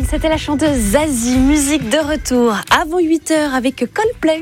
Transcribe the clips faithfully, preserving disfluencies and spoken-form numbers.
c'était la chanteuse Zazie, musique de retour avant huit heures avec Coldplay.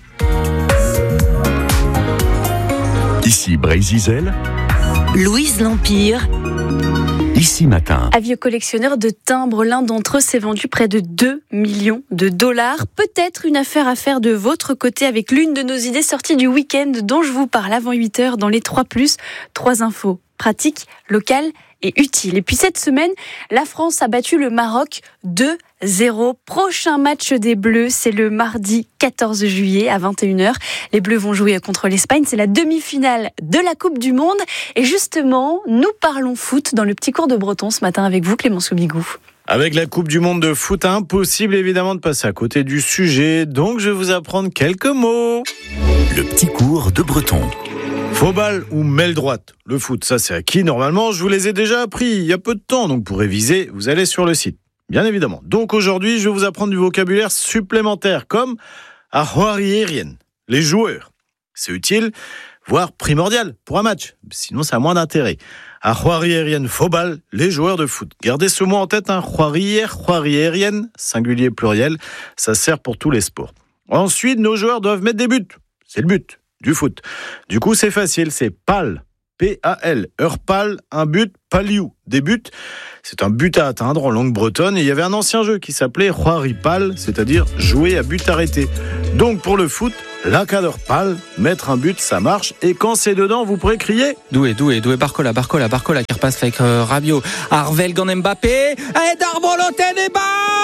Ici Brésil, Louise L'Empire. Ici Matin. Avis aux collectionneurs de timbres, l'un d'entre eux s'est vendu près de deux millions de dollars. Peut-être une affaire à faire de votre côté avec l'une de nos idées sorties du week-end dont je vous parle avant huit heures dans les trois plus. Trois infos pratiques, locales et utiles. Et puis cette semaine, la France a battu le Maroc deux zéro. Prochain match des Bleus, c'est le mardi quatorze juillet à vingt et une heures. Les Bleus vont jouer contre l'Espagne. C'est la demi-finale de la Coupe du Monde. Et justement, nous parlons foot dans le petit cours de breton ce matin avec vous, Clémence Bigou. Avec la Coupe du Monde de foot, impossible évidemment de passer à côté du sujet. Donc je vais vous apprendre quelques mots. Le petit cours de breton. Faux balle ou mêle droite. Le foot, ça c'est acquis. Normalement, je vous les ai déjà appris il y a peu de temps. Donc pour réviser, vous allez sur le site. Bien évidemment. Donc aujourd'hui, je vais vous apprendre du vocabulaire supplémentaire comme ahuariérien, les joueurs. C'est utile, voire primordial pour un match. Sinon, ça a moins d'intérêt. Ahuariérien, faux balle, les joueurs de foot. Gardez ce mot en tête, hein. Ahuarier, ahuariérien, singulier pluriel. Ça sert pour tous les sports. Ensuite, nos joueurs doivent mettre des buts. C'est le but du foot. Du coup, c'est facile, c'est pal. P A L, heure pal, un but, paliou, des buts. C'est un but à atteindre en langue bretonne et il y avait un ancien jeu qui s'appelait Roari pal, c'est-à-dire jouer à but arrêté. Donc pour le foot, la cadre pal, mettre un but, ça marche. Et quand c'est dedans, vous pourrez crier Doué, doué, doué, Barcola, Barcola, Barcola, qui repasse avec euh, Rabiot, Arvel, Gan Mbappé, et Darboloten et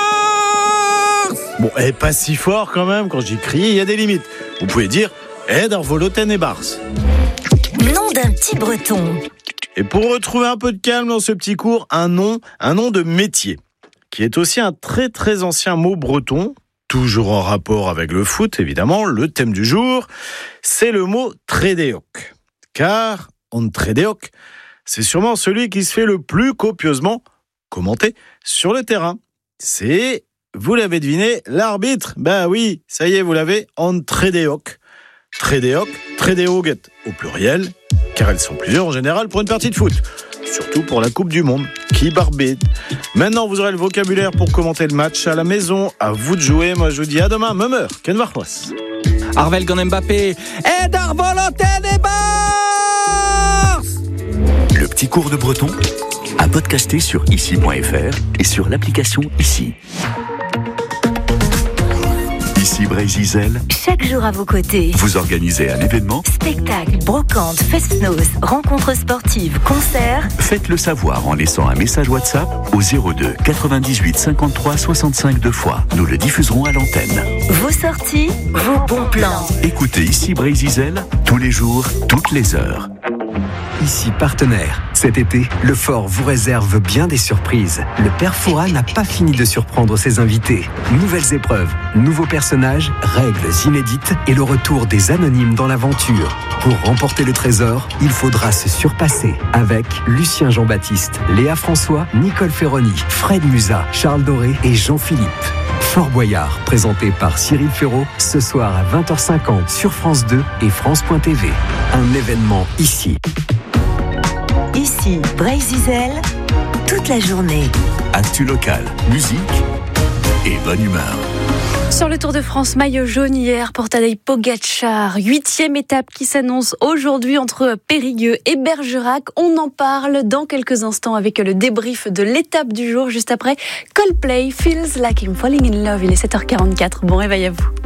Bars. Bon, et pas si fort quand même, quand j'ai crié, il y a des limites. Vous pouvez dire et Darboloten et Bars. Nom d'un petit breton. Et pour retrouver un peu de calme dans ce petit cours, un nom, un nom de métier, qui est aussi un très très ancien mot breton, toujours en rapport avec le foot évidemment. Le thème du jour, c'est le mot trédéoc. Car on trédéoc, c'est sûrement celui qui se fait le plus copieusement commenter sur le terrain. C'est, vous l'avez deviné, l'arbitre. Ben oui, ça y est, vous l'avez, on trédéoc. Trédéoc, trédéoguet au pluriel, car elles sont plusieurs en général pour une partie de foot. Surtout pour la Coupe du Monde, qui barbide. Maintenant, vous aurez le vocabulaire pour commenter le match à la maison. À vous de jouer. Moi, je vous dis à demain. Memeur, Ken Varquois. Arvel, Gan Mbappé, et Darboloten et Bars. Le petit cours de breton à podcaster sur ici point f r et sur l'application Ici. Ici Brésil, Chaque jour à vos côtés. vous organisez un événement, Spectacles, brocantes, fest-noz, rencontres sportives, concerts. faites-le savoir en laissant un message WhatsApp au zéro deux quatre-vingt-dix-huit cinquante-trois soixante-cinq deux fois. Nous le diffuserons à l'antenne. Vos sorties, vos bons plans. Écoutez Ici Brésil tous les jours, toutes les heures. Ici partenaire. Cet été, le Fort vous réserve bien des surprises. Le Père Fouras n'a pas fini de surprendre ses invités. Nouvelles épreuves, nouveaux personnages, règles inédites et le retour des anonymes dans l'aventure. Pour remporter le trésor, il faudra se surpasser avec Lucien Jean-Baptiste, Léa François, Nicole Ferroni, Fred Musa, Charles Doré et Jean-Philippe. Fort Boyard, présenté par Cyril Ferraud, ce soir à vingt heures cinquante sur France deux et France point T V. Un événement ici. Ici, Brésil, toute la journée. Actu local, musique et bonne humeur. Sur le Tour de France, maillot jaune hier pour Tadej Pogačar. Huitième étape qui s'annonce aujourd'hui entre Périgueux et Bergerac. On en parle dans quelques instants avec le débrief de l'étape du jour. Juste après, Coldplay, Feels Like I'm Falling in Love. Il est sept heures quarante-quatre. Bon réveil à vous.